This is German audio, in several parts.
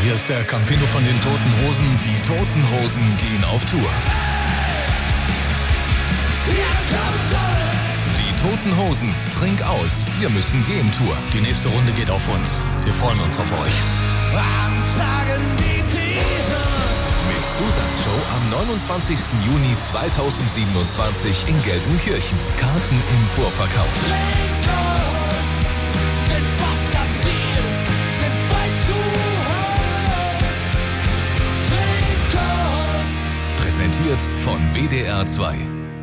Hier ist der Campino von den Toten Hosen. Die Toten Hosen gehen auf Tour. Die Toten Hosen, trink aus, wir müssen gehen Tour. Die nächste Runde geht auf uns. Wir freuen uns auf euch. Mit Zusatzshow am 29. Juni 2027 in Gelsenkirchen. Karten im Vorverkauf. Präsentiert von WDR 2.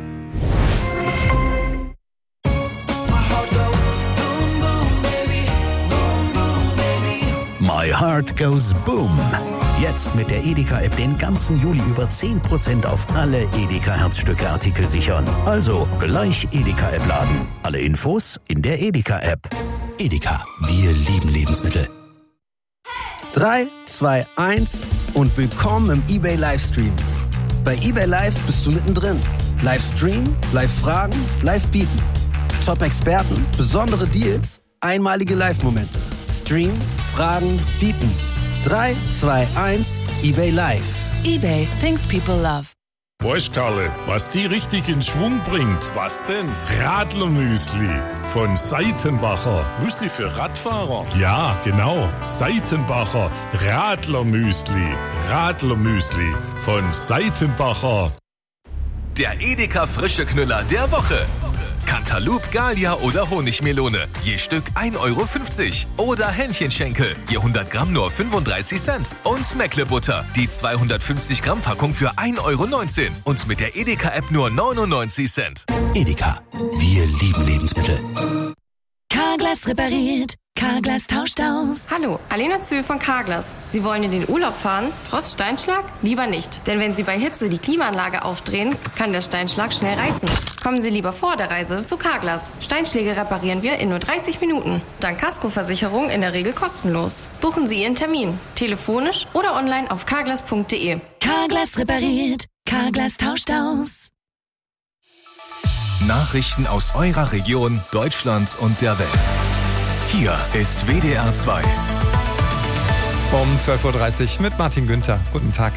My Heart Goes Boom. Jetzt mit der Edeka-App den ganzen Juli über 10% auf alle Edeka-Herzstücke-Artikel sichern. Also gleich Edeka-App laden. Alle Infos in der Edeka-App. Edeka, wir lieben Lebensmittel. 3, 2, 1 und willkommen im eBay Livestream. Bei eBay Live bist du mittendrin. Livestream, Live-Fragen, Live-Bieten. Top-Experten, besondere Deals, einmalige Live-Momente. Stream, Fragen, Bieten. 3, 2, 1, eBay Live. eBay, things people love. Weißt Karle, was die richtig in Schwung bringt? Was denn? Radlermüsli von Seitenbacher. Müsli für Radfahrer? Ja, genau. Seitenbacher Radlermüsli. Radlermüsli von Seitenbacher. Der Edeka frische Knüller der Woche. Cantaloupe, Gallia oder Honigmelone. Je Stück 1,50 €. Oder Hähnchenschenkel. Je 100 Gramm nur 35 Cent. Und Meckle-Butter. Die 250 Gramm Packung für 1,19 € Und mit der Edeka-App nur 99 Cent. Edeka, wir lieben Lebensmittel. Carglass repariert. Carglass tauscht aus. Hallo, Alena Zühl von Carglass. Sie wollen in den Urlaub fahren? Trotz Steinschlag? Lieber nicht. Denn wenn Sie bei Hitze die Klimaanlage aufdrehen, kann der Steinschlag schnell reißen. Kommen Sie lieber vor der Reise zu Carglass. Steinschläge reparieren wir in nur 30 Minuten. Dank Kaskoversicherung in der Regel kostenlos. Buchen Sie Ihren Termin. Telefonisch oder online auf carglass.de. Carglass repariert. Carglass tauscht aus. Nachrichten aus eurer Region, Deutschland und der Welt. Hier ist WDR 2. Um 12.30 Uhr mit Martin Günther. Guten Tag.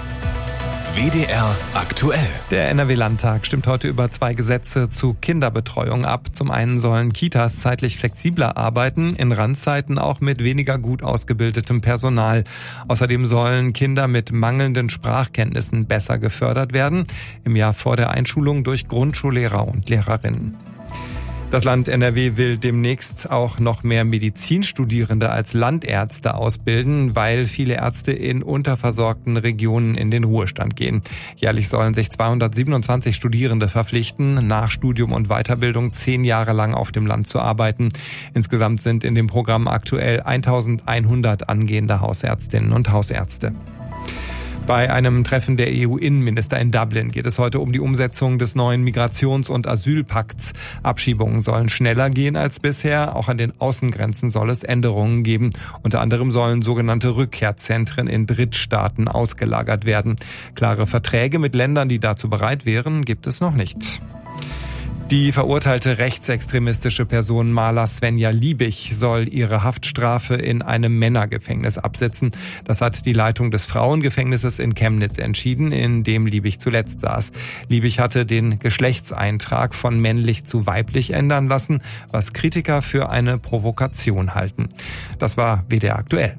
WDR aktuell. Der NRW-Landtag stimmt heute über 2 Gesetze zu Kinderbetreuung ab. Zum einen sollen Kitas zeitlich flexibler arbeiten, in Randzeiten auch mit weniger gut ausgebildetem Personal. Außerdem sollen Kinder mit mangelnden Sprachkenntnissen besser gefördert werden, im Jahr vor der Einschulung durch Grundschullehrer und Lehrerinnen. Das Land NRW will demnächst auch noch mehr Medizinstudierende als Landärzte ausbilden, weil viele Ärzte in unterversorgten Regionen in den Ruhestand gehen. Jährlich sollen sich 227 Studierende verpflichten, nach Studium und Weiterbildung 10 Jahre lang auf dem Land zu arbeiten. Insgesamt sind in dem Programm aktuell 1100 angehende Hausärztinnen und Hausärzte. Bei einem Treffen der EU-Innenminister in Dublin geht es heute um die Umsetzung des neuen Migrations- und Asylpakts. Abschiebungen sollen schneller gehen als bisher. Auch an den Außengrenzen soll es Änderungen geben. Unter anderem sollen sogenannte Rückkehrzentren in Drittstaaten ausgelagert werden. Klare Verträge mit Ländern, die dazu bereit wären, gibt es noch nicht. Die verurteilte rechtsextremistische Person Maler Svenja Liebig soll ihre Haftstrafe in einem Männergefängnis absitzen. Das hat die Leitung des Frauengefängnisses in Chemnitz entschieden, in dem Liebig zuletzt saß. Liebig hatte den Geschlechtseintrag von männlich zu weiblich ändern lassen, was Kritiker für eine Provokation halten. Das war WDR aktuell.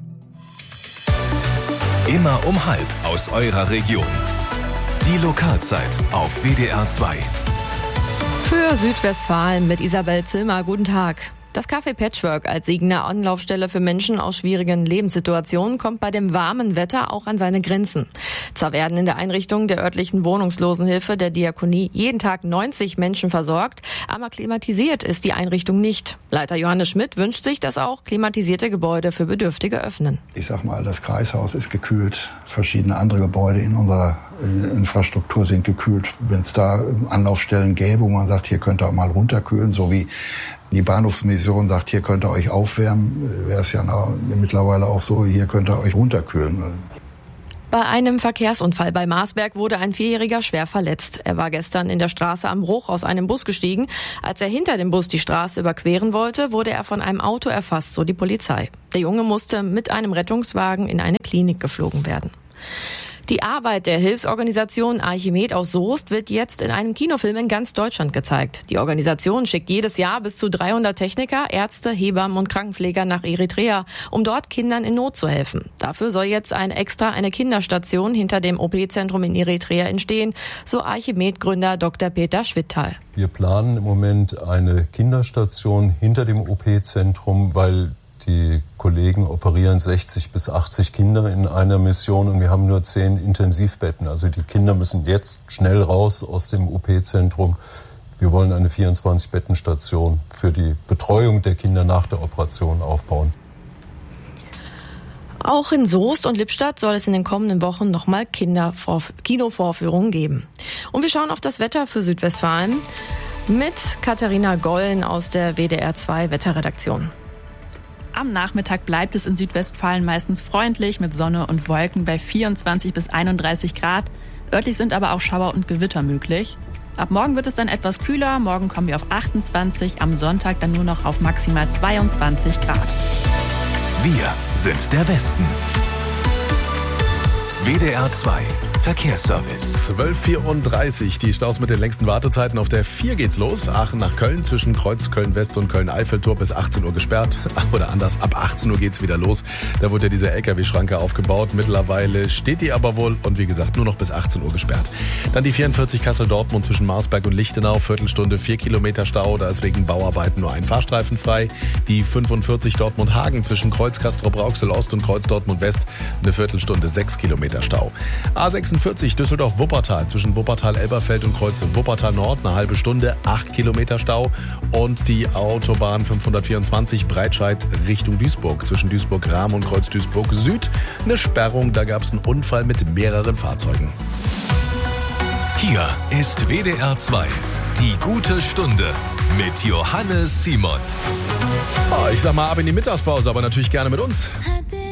Immer um 12 aus eurer Region. Die Lokalzeit auf WDR 2. Für Südwestfalen mit Isabel Zilmer. Guten Tag. Das Café Patchwork als siegende Anlaufstelle für Menschen aus schwierigen Lebenssituationen kommt bei dem warmen Wetter auch an seine Grenzen. Zwar werden in der Einrichtung der örtlichen Wohnungslosenhilfe der Diakonie jeden Tag 90 Menschen versorgt, aber klimatisiert ist die Einrichtung nicht. Leiter Johannes Schmidt wünscht sich, dass auch klimatisierte Gebäude für Bedürftige öffnen. Ich sag mal, das Kreishaus ist gekühlt, verschiedene andere Gebäude in unserer Infrastruktur sind gekühlt. Wenn es da Anlaufstellen gäbe, wo man sagt, hier könnt ihr auch mal runterkühlen, so wie die Bahnhofsmission sagt, hier könnt ihr euch aufwärmen, wäre es ja mittlerweile auch so, hier könnt ihr euch runterkühlen. Bei einem Verkehrsunfall bei Marsberg wurde ein 4-Jähriger schwer verletzt. Er war gestern in der Straße am Bruch aus einem Bus gestiegen. Als er hinter dem Bus die Straße überqueren wollte, wurde er von einem Auto erfasst, so die Polizei. Der Junge musste mit einem Rettungswagen in eine Klinik geflogen werden. Die Arbeit der Hilfsorganisation Archimed aus Soest wird jetzt in einem Kinofilm in ganz Deutschland gezeigt. Die Organisation schickt jedes Jahr bis zu 300 Techniker, Ärzte, Hebammen und Krankenpfleger nach Eritrea, um dort Kindern in Not zu helfen. Dafür soll jetzt eine Kinderstation hinter dem OP-Zentrum in Eritrea entstehen, so Archimed-Gründer Dr. Peter Schwitthal. Wir planen im Moment eine Kinderstation hinter dem OP-Zentrum, weil die Kollegen operieren 60 bis 80 Kinder in einer Mission und wir haben nur 10 Intensivbetten. Also die Kinder müssen jetzt schnell raus aus dem OP-Zentrum. Wir wollen eine 24-Betten-Station für die Betreuung der Kinder nach der Operation aufbauen. Auch in Soest und Lippstadt soll es in den kommenden Wochen nochmal Kinovorführungen geben. Und wir schauen auf das Wetter für Südwestfalen mit Katharina Gollen aus der WDR 2 Wetterredaktion. Am Nachmittag bleibt es in Südwestfalen meistens freundlich mit Sonne und Wolken bei 24 bis 31 Grad. Örtlich sind aber auch Schauer und Gewitter möglich. Ab morgen wird es dann etwas kühler. Morgen kommen wir auf 28, am Sonntag dann nur noch auf maximal 22 Grad. Wir sind der Westen. WDR 2 Verkehrsservice. 12:34, die Staus mit den längsten Wartezeiten. Auf der 4 geht's los. Aachen nach Köln zwischen Kreuz Köln-West und Köln-Eiffeltor bis 18 Uhr gesperrt. Oder anders, ab 18 Uhr geht's wieder los. Da wurde ja diese LKW-Schranke aufgebaut. Mittlerweile steht die aber wohl und wie gesagt nur noch bis 18 Uhr gesperrt. Dann die 44 Kassel-Dortmund zwischen Marsberg und Lichtenau. Viertelstunde 4 Kilometer Stau. Da ist wegen Bauarbeiten nur ein Fahrstreifen frei. Die 45 Dortmund-Hagen zwischen Kreuz Castrop-Rauxel Ost und Kreuz Dortmund West. Eine Viertelstunde 6 Kilometer Stau. A46 Düsseldorf-Wuppertal zwischen Wuppertal-Elberfeld und Kreuz Wuppertal Nord, eine halbe Stunde, 8 Kilometer Stau. Und die Autobahn 524 Breitscheid Richtung Duisburg zwischen Duisburg-Rahm und Kreuz Duisburg Süd. Eine Sperrung, da gab es einen Unfall mit mehreren Fahrzeugen. Hier ist WDR 2, die gute Stunde mit Johannes Simon. So, ich sag mal ab in die Mittagspause, aber natürlich gerne mit uns.